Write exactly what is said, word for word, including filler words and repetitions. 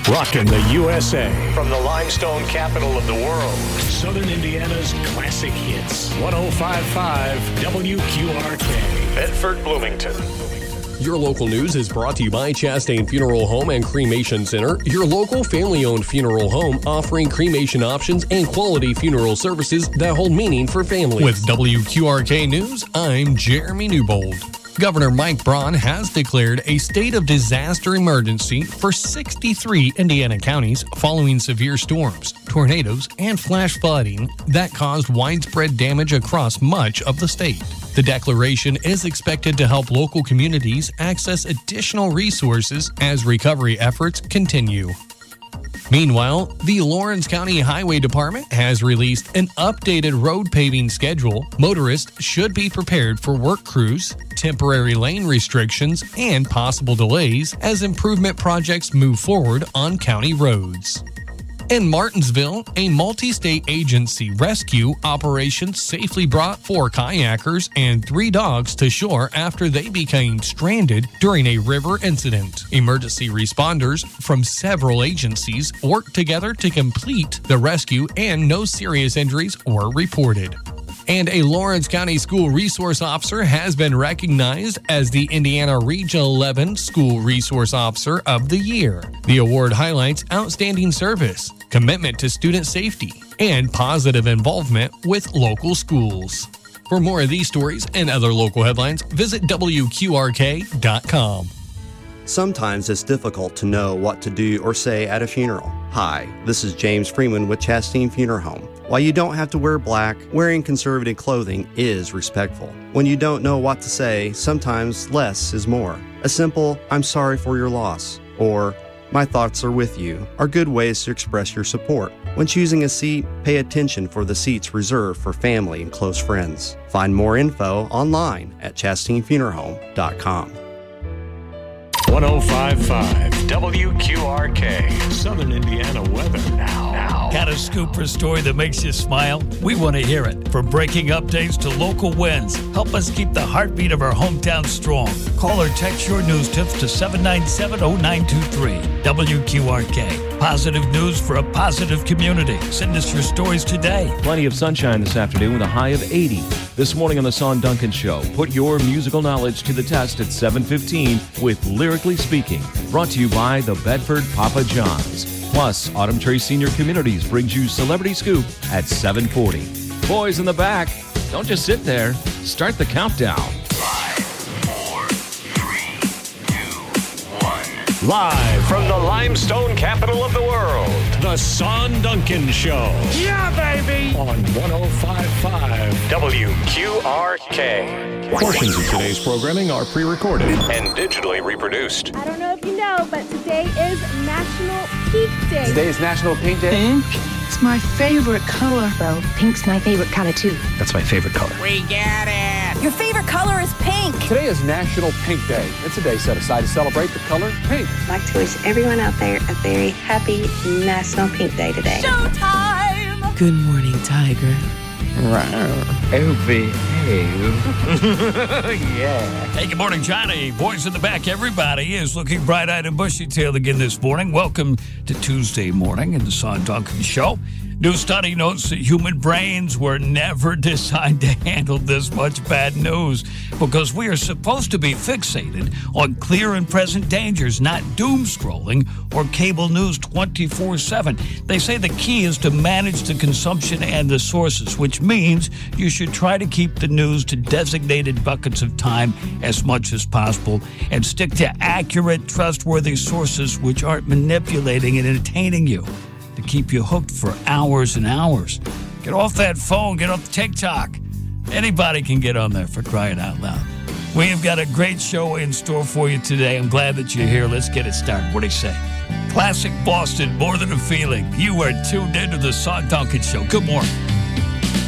Rocking the U S A. From the limestone capital of the world, Southern Indiana's classic hits. one oh five point five W Q R K. Bedford, Bloomington. Your local news is brought to you by Chastain Funeral Home and Cremation Center, your local family-owned funeral home offering cremation options and quality funeral services that hold meaning for families. With W Q R K News, I'm Jeremy Newbold. Governor Mike Braun has declared a state of disaster emergency for sixty-three Indiana counties following severe storms, tornadoes, and flash flooding that caused widespread damage across much of the state. The declaration is expected to help local communities access additional resources as recovery efforts continue. Meanwhile, the Lawrence County Highway Department has released an updated road paving schedule. Motorists should be prepared for work crews, temporary lane restrictions, and possible delays as improvement projects move forward on county roads. In Martinsville, a multi-state agency rescue operation safely brought four kayakers and three dogs to shore after they became stranded during a river incident. Emergency responders from several agencies worked together to complete the rescue, and no serious injuries were reported. And a Lawrence County School Resource Officer has been recognized as the Indiana Region eleven School Resource Officer of the Year. The award highlights outstanding service, commitment to student safety, and positive involvement with local schools. For more of these stories and other local headlines, visit W Q R K dot com. Sometimes it's difficult to know what to do or say at a funeral. Hi, this is James Freeman with Chastain Funeral Home. While you don't have to wear black, wearing conservative clothing is respectful. When you don't know what to say, sometimes less is more. A simple, "I'm sorry for your loss," or "My thoughts are with you," are good ways to express your support. When choosing a seat, pay attention for the seats reserved for family and close friends. Find more info online at chastain funeral home dot com. one oh five point five W Q R K. Southern Indiana weather now. now. Got a scoop or a story that makes you smile? We want to hear it. From breaking updates to local wins, help us keep the heartbeat of our hometown strong. Call or text your news tips to seven nine seven oh nine two three. W Q R K. Positive news for a positive community. Send us your stories today. Plenty of sunshine this afternoon with a high of eighty. This morning on the Son Duncan Show, put your musical knowledge to the test at seven fifteen with Lyrically Speaking. Brought to you by the Bedford Papa John's. Plus, Autumn Trace Senior Communities brings you Celebrity Scoop at seven forty. Boys in the back, don't just sit there. Start the countdown. Five, four, three, two, one. Live from the limestone capital of the world, the Son Duncan Show. Yeah, baby! On one oh five point five W Q R K. Portions of today's programming are pre-recorded and digitally reproduced. I don't know if you know, but today is National Pink Day. Today is National Pink Day. Pink? It's my favorite color. Well, pink's my favorite color, too. That's my favorite color. We get it! Your favorite color is pink. Today is National Pink Day. It's a day set aside to celebrate the color pink. I'd like to wish everyone out there a very happy National Pink Day today. Showtime! Good morning, Tiger. Oh, behave. Yeah. Hey, good morning, Johnny. Boys in the back, everybody is looking bright-eyed and bushy-tailed again this morning. Welcome to Tuesday morning in the Son Duncan Show. New study notes that human brains were never designed to handle this much bad news because we are supposed to be fixated on clear and present dangers, not doom scrolling or cable news twenty-four seven. They say the key is to manage the consumption and the sources, which means you should try to keep the news to designated buckets of time as much as possible and stick to accurate, trustworthy sources which aren't manipulating and entertaining you to keep you hooked for hours and hours. Get off that phone. Get off TikTok. Anybody can get on there, for crying out loud. We have got a great show in store for you today. I'm glad that you're here. Let's get it started. What do you say? Classic Boston, More Than a Feeling. You are tuned into the Son Duncan Show. Good morning.